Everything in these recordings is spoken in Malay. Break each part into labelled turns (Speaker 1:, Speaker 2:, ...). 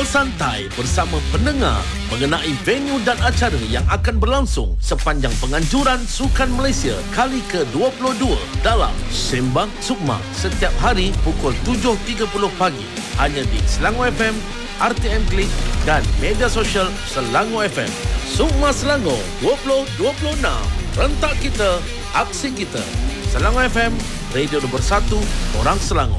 Speaker 1: Ngobrol santai bersama pendengar mengenai venue dan acara yang akan berlangsung sepanjang penganjuran Sukan Malaysia kali ke-22 dalam Sembang Sukma setiap hari pukul 7.30 pagi hanya di Selangor FM, RTM Klik dan media sosial Selangor FM. Sukma Selangor 2026. Rentak kita, aksi kita. Selangor FM, radio nombor 1 orang Selangor.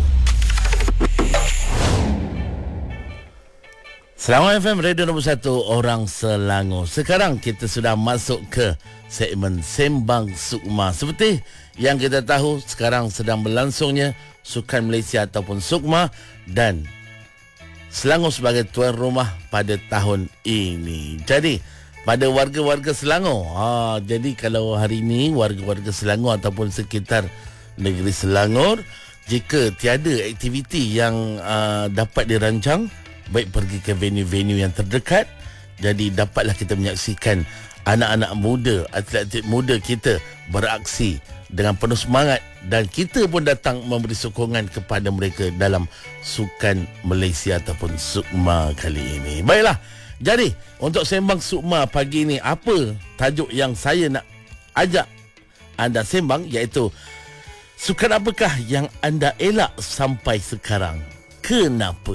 Speaker 1: Selangor FM, radio nombor 1 orang Selangor. Sekarang kita sudah masuk ke segmen Sembang Sukma. Seperti yang kita tahu, sekarang sedang berlangsungnya Sukan Malaysia ataupun Sukma dan Selangor sebagai tuan rumah pada tahun ini. Jadi, pada warga-warga Selangor, jadi kalau hari ini warga-warga Selangor ataupun sekitar negeri Selangor, jika tiada aktiviti yang dapat dirancang, baik pergi ke venue-venue yang terdekat, jadi dapatlah kita menyaksikan anak-anak muda, atlet-atlet muda kita beraksi dengan penuh semangat dan kita pun datang memberi sokongan kepada mereka dalam Sukan Malaysia ataupun Sukma kali ini. Baiklah, jadi untuk Sembang Sukma pagi ini, apa tajuk yang saya nak ajak anda sembang, iaitu sukan apakah yang anda elak sampai sekarang? Kenapa?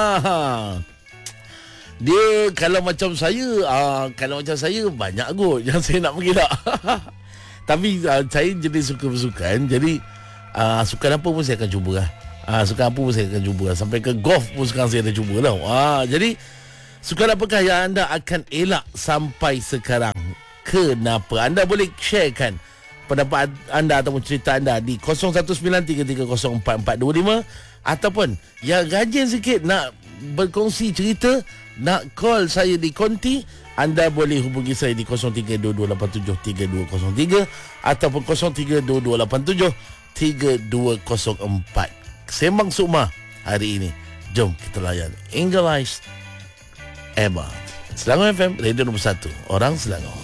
Speaker 1: Dia kalau macam saya banyak kot yang saya nak mengelak. Tapi saya jenis suka bersukan. Jadi sukan apa pun saya akan cuba lah. Sukan apa pun saya akan cuba lah. Sampai ke golf pun sekarang saya dah cuba tau. Jadi sukan apakah yang anda akan elak sampai sekarang? Kenapa? Anda boleh sharekan pendapat anda ataupun cerita anda di 0193304425, ataupun yang rajin sikit nak berkongsi cerita, nak call saya di konti, anda boleh hubungi saya di 0322873203 ataupun 0322873204. Sembang Sukma hari ini, jom kita layan English Emma. Selangor FM, radio nombor 1 orang Selangor.